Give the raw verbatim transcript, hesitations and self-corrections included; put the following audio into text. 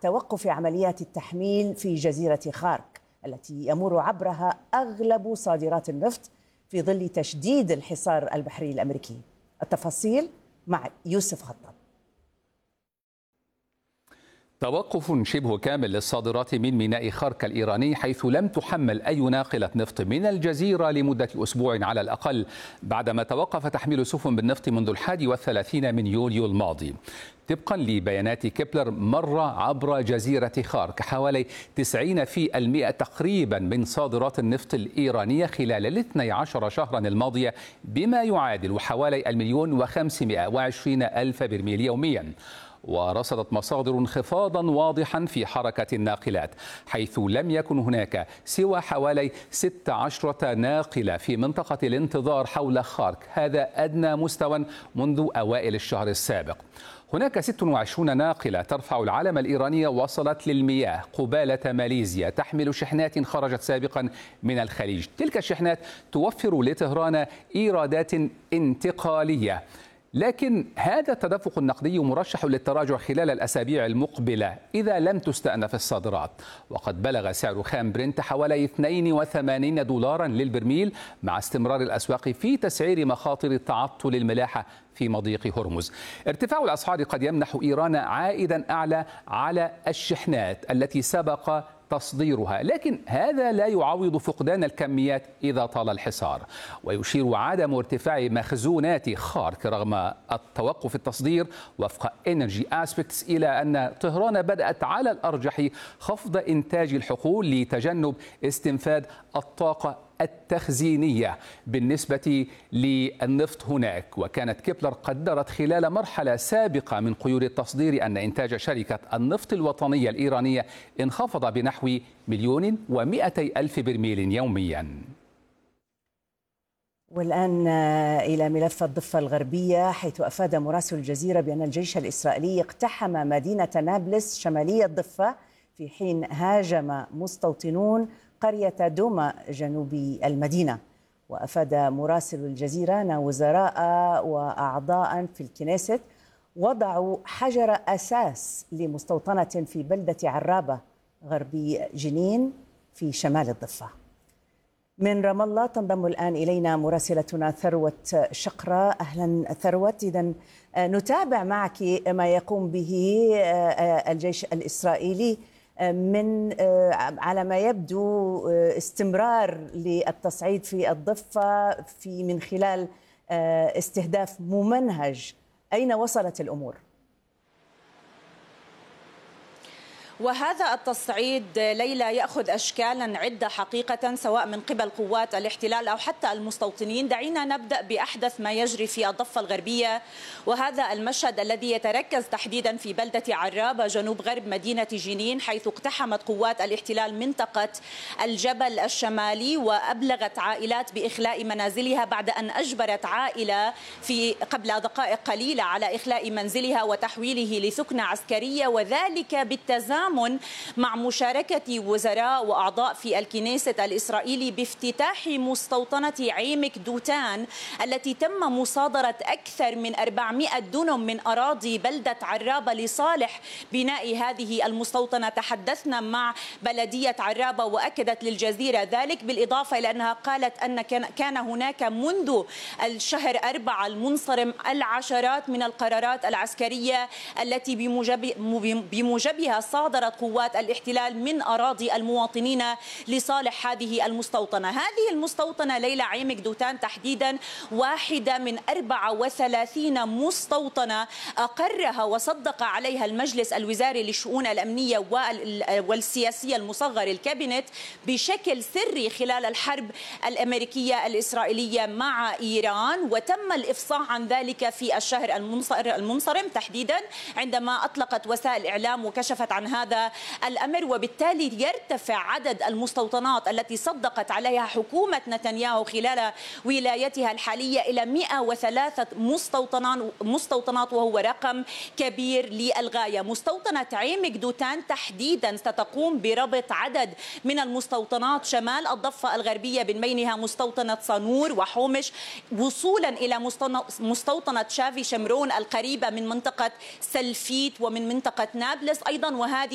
توقف عمليات التحميل في جزيرة خارك التي يمر عبرها أغلب صادرات النفط في ظل تشديد الحصار البحري الأمريكي. التفاصيل مع يوسف خطاب. توقف شبه كامل للصادرات من ميناء خارك الإيراني، حيث لم تحمل أي ناقلة نفط من الجزيرة لمدة أسبوع على الأقل، بعدما توقف تحميل سفن بالنفط منذ الحادي والثلاثين من يوليو الماضي. طبقا لبيانات كيبلر، مر عبر جزيرة خارك حوالي تسعين في المئة تقريبا من صادرات النفط الإيرانية خلال الاثني عشر شهرا الماضية، بما يعادل حوالي المليون وخمسمائة وعشرين ألف برميل يوميا. ورصدت مصادر انخفاضا واضحا في حركة الناقلات، حيث لم يكن هناك سوى حوالي ستة عشر ناقلة في منطقة الانتظار حول خارك، هذا أدنى مستوى منذ أوائل الشهر السابق. هناك ستة وعشرين ناقلة ترفع العلم الإيرانية وصلت للمياه قبالة ماليزيا، تحمل شحنات خرجت سابقا من الخليج. تلك الشحنات توفر لطهران إيرادات انتقالية، لكن هذا التدفق النقدي مرشح للتراجع خلال الأسابيع المقبلة إذا لم تستأنف الصادرات. وقد بلغ سعر خام برنت حوالي اثنين وثمانين دولارا للبرميل، مع استمرار الأسواق في تسعير مخاطر تعطل الملاحة في مضيق هرمز. ارتفاع الأسعار قد يمنح إيران عائدا أعلى على الشحنات التي سبق تصديرها، لكن هذا لا يعوض فقدان الكميات إذا طال الحصار. ويشير عدم ارتفاع مخزونات خارك رغم التوقف التصدير وفق Energy Aspects إلى أن طهران بدأت على الأرجح خفض إنتاج الحقول لتجنب استنفاد الطاقة التخزينية بالنسبة للنفط هناك. وكانت كيبلر قدرت خلال مرحلة سابقة من قيود التصدير أن إنتاج شركة النفط الوطنية الإيرانية انخفض بنحو مليون ومئتي ألف برميل يوميا. والآن إلى ملف الضفة الغربية، حيث أفاد مراسل الجزيرة بأن الجيش الإسرائيلي اقتحم مدينة نابلس شمالية الضفة في حين هاجم مستوطنون قرية دوما جنوب المدينة. وأفاد مراسل الجزيرة أن وزراء وأعضاء في الكنيست وضعوا حجر أساس لمستوطنة في بلدة عرابة غربي جنين في شمال الضفة. من رام الله تنضم الآن إلينا مراسلتنا ثروت شقرة. أهلا ثروت. إذن نتابع معك ما يقوم به الجيش الإسرائيلي من على ما يبدو استمرار للتصعيد في الضفة في من خلال استهداف ممنهج. أين وصلت الأمور؟ وهذا التصعيد ليلى يأخذ أشكالا عدة حقيقة، سواء من قبل قوات الاحتلال أو حتى المستوطنين. دعينا نبدأ بأحدث ما يجري في الضفة الغربية، وهذا المشهد الذي يتركز تحديدا في بلدة عرابة جنوب غرب مدينة جنين، حيث اقتحمت قوات الاحتلال منطقة الجبل الشمالي وأبلغت عائلات بإخلاء منازلها بعد أن أجبرت عائلة في قبل دقائق قليلة على إخلاء منزلها وتحويله لسكنة عسكرية، وذلك بالتزامن مع مشاركة وزراء وأعضاء في الكنيست الإسرائيلي بافتتاح مستوطنة عيمك دوتان التي تم مصادرة أكثر من أربعمائة دونم من أراضي بلدة عرابة لصالح بناء هذه المستوطنة. تحدثنا مع بلدية عرابة وأكدت للجزيرة ذلك، بالإضافة إلى أنها قالت أن كان هناك منذ الشهر أربعة المنصرم العشرات من القرارات العسكرية التي بموجبها صادرت قوات الاحتلال من أراضي المواطنين لصالح هذه المستوطنة. هذه المستوطنة ليلى عيمك دوتان تحديدا واحدة من أربعة وثلاثين مستوطنة أقرها وصدق عليها المجلس الوزاري للشؤون الأمنية والسياسية المصغر الكابينت بشكل سري خلال الحرب الأمريكية الإسرائيلية مع إيران، وتم الإفصاح عن ذلك في الشهر المنصرم تحديدا عندما أطلقت وسائل الإعلام وكشفت عن هذا الأمر. وبالتالي يرتفع عدد المستوطنات التي صدقت عليها حكومة نتنياهو خلال ولايتها الحالية إلى مئة وثلاثة مستوطنات مستوطنات وهو رقم كبير للغاية. مستوطنة عيمك دوتان تحديدا ستقوم بربط عدد من المستوطنات شمال الضفة الغربية، من بينها مستوطنة صنور وحومش، وصولا إلى مستوطنة شافي شمرون القريبة من منطقة سلفيت ومن منطقة نابلس أيضا، وهذه